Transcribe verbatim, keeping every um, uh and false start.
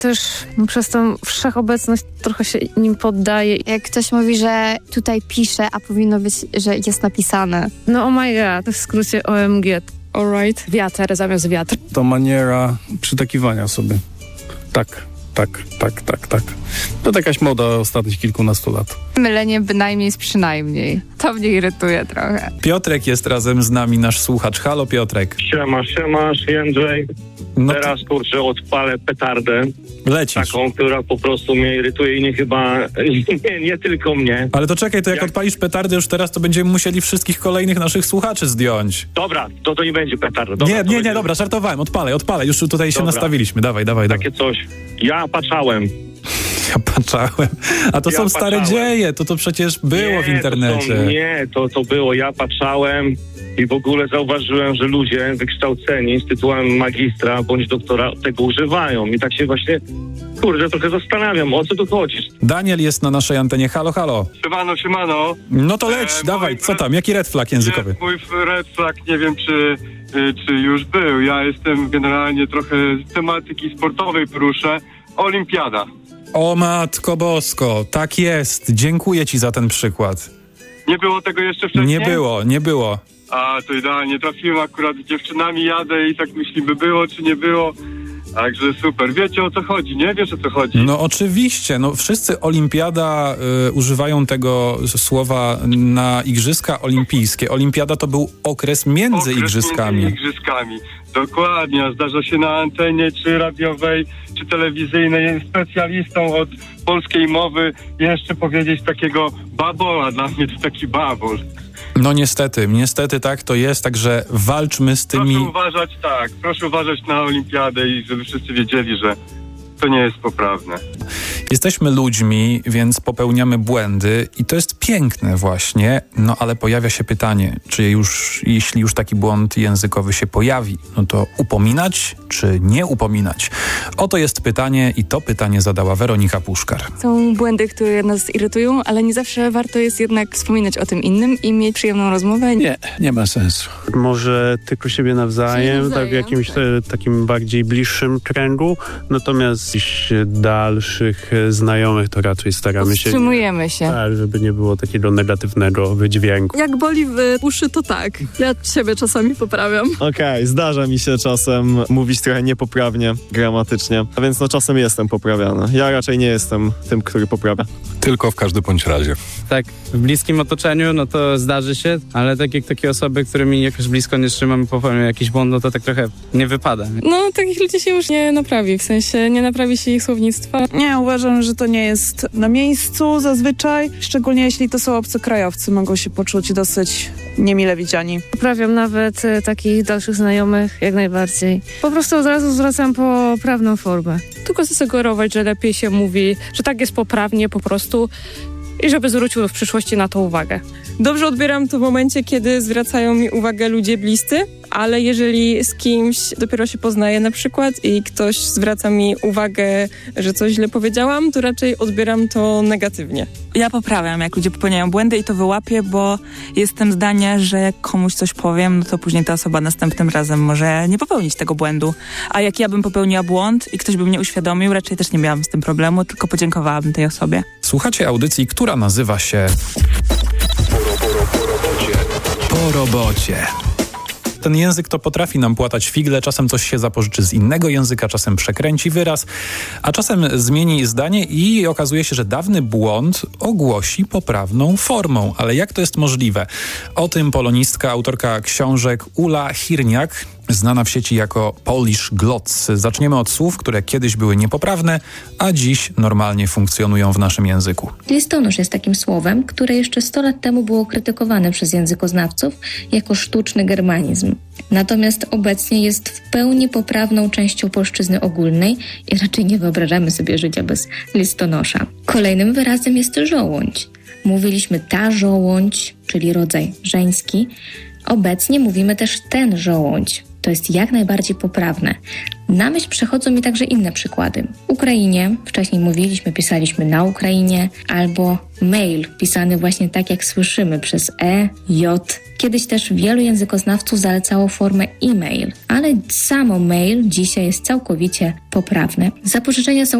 też no, przez tą wszechobecność trochę się nim poddaję. Jak ktoś mówi, że tutaj pisze, a powinno być, że jest napisane. No oh my god, to w skrócie O M G. Alright, wiatr zamiast wiatr. To maniera przytakiwania sobie. Tak, tak, tak, tak, tak. To jakaś moda ostatnich kilkunastu lat. Mylenie bynajmniej z przynajmniej. To mnie irytuje trochę. Piotrek jest razem z nami, nasz słuchacz. Halo Piotrek. Siema, siema, Jędrzej. No Teraz, kurczę, odpalę petardę. lecisz. Taką, która po prostu mnie irytuje i nie chyba, nie, nie tylko mnie. Ale to czekaj, to jak, Jak- odpalisz petardę już teraz, to będziemy musieli wszystkich kolejnych naszych słuchaczy zdjąć. Dobra, to to nie będzie petarda. Dobra, nie, to nie, będzie nie, dobra, żartowałem, odpalaj, odpalaj, już tutaj się Dobra. nastawiliśmy, dawaj, dawaj, dawaj. Takie coś. Ja patrzałem. Ja patrzałem. A to Ja są stare patrzałem. dzieje, to to przecież było nie, w internecie. To są, nie, to, to było. Ja patrzałem i w ogóle zauważyłem, że ludzie wykształceni z tytułem magistra bądź doktora tego używają. I tak się właśnie, kurde, trochę zastanawiam, o co tu chodzi. Daniel jest na naszej antenie, halo, halo. Siemano, siemano. No to leć, E, dawaj, mój co tam, jaki red flag językowy? Nie, mój red flag, nie wiem czy, y, czy już był. Ja jestem generalnie trochę z tematyki sportowej poruszę. Olimpiada. O matko bosko, tak jest, dziękuję ci za ten przykład. Nie było tego jeszcze wcześniej? Nie było, nie było. A, to idealnie. Trafiłem akurat z dziewczynami, jadę i tak myślimy, było czy nie było. Także super. Wiecie o co chodzi, nie? Wiesz o co chodzi? No oczywiście, no wszyscy olimpiada y, używają tego słowa na igrzyska olimpijskie. Olimpiada to był okres między Okres igrzyskami. Między igrzyskami. Dokładnie, a zdarza się na antenie, czy radiowej, czy telewizyjnej, specjalistą od polskiej mowy jeszcze powiedzieć takiego babola. Dla mnie to taki babol. No niestety, niestety tak to jest, także walczmy z tymi... Proszę uważać, tak, proszę uważać na olimpiadę i żeby wszyscy wiedzieli, że to nie jest poprawne. Jesteśmy ludźmi, więc popełniamy błędy i to jest piękne właśnie, no ale pojawia się pytanie, czy już, jeśli już taki błąd językowy się pojawi, no to upominać czy nie upominać? Oto jest pytanie i to pytanie zadała Weronika Puszkar. Są błędy, które nas irytują, ale nie zawsze warto jest jednak wspominać o tym innym i mieć przyjemną rozmowę. Nie, nie ma sensu. Może tylko siebie nawzajem, nawzajem, tak w jakimś tak. e, takim bardziej bliższym kręgu, natomiast jakichś dalszych e, znajomych to raczej staramy się... Wstrzymujemy się. Tak, żeby nie było takiego negatywnego wydźwięku. Jak boli w uszy, to tak. Ja siebie czasami poprawiam. Okej, okay, zdarza mi się czasem mówić trochę niepoprawnie gramatycznie, a więc no czasem jestem poprawiany. Ja raczej nie jestem tym, który poprawia. Tylko w każdym bądź razie. Tak, w bliskim otoczeniu, no to zdarzy się, ale tak jak takie osoby, którymi jakoś blisko nie trzymam i popełnią jakiś błąd, no to tak trochę nie wypada. No, takich ludzi się już nie naprawi, w sensie nie naprawi się ich słownictwa. Nie, uważam, że to nie jest na miejscu zazwyczaj, szczególnie jeśli to są obcokrajowcy, mogą się poczuć dosyć niemile widziani. Poprawiam nawet e, takich dalszych znajomych jak najbardziej. Po prostu od razu zwracam poprawną formę. Tylko zasugerować, że lepiej się mówi, że tak jest poprawnie po prostu i żeby zwrócił w przyszłości na to uwagę. Dobrze odbieram to w momencie, kiedy zwracają mi uwagę ludzie bliscy, ale jeżeli z kimś dopiero się poznaję na przykład i ktoś zwraca mi uwagę, że coś źle powiedziałam, to raczej odbieram to negatywnie. Ja poprawiam, jak ludzie popełniają błędy i to wyłapię, bo jestem zdania, że jak komuś coś powiem, no to później ta osoba następnym razem może nie popełnić tego błędu. A jak ja bym popełniła błąd i ktoś by mnie uświadomił, raczej też nie miałabym z tym problemu, tylko podziękowałabym tej osobie. Słuchacie audycji, która nazywa się Po robocie. Ten język to potrafi nam płatać figle, czasem coś się zapożyczy z innego języka, czasem przekręci wyraz, a czasem zmieni zdanie i okazuje się, że dawny błąd ogłosi poprawną formą. Ale jak to jest możliwe? O tym polonistka, autorka książek Ula Hirniak, znana w sieci jako Polish Glots. Zaczniemy od słów, które kiedyś były niepoprawne, a dziś normalnie funkcjonują w naszym języku. Listonosz jest takim słowem, które jeszcze sto lat temu było krytykowane przez językoznawców jako sztuczny germanizm. Natomiast obecnie jest w pełni poprawną częścią polszczyzny ogólnej i raczej nie wyobrażamy sobie życia bez listonosza. Kolejnym wyrazem jest żołądź. Mówiliśmy ta żołądź, czyli rodzaj żeński. Obecnie mówimy też ten żołądź. To jest jak najbardziej poprawne. Na myśl przychodzą mi także inne przykłady. Ukrainie, wcześniej mówiliśmy, pisaliśmy na Ukrainie, albo mail, pisany właśnie tak jak słyszymy, przez E, J. Kiedyś też wielu językoznawców zalecało formę e-mail, ale samo mail dzisiaj jest całkowicie poprawne. Zapożyczenia są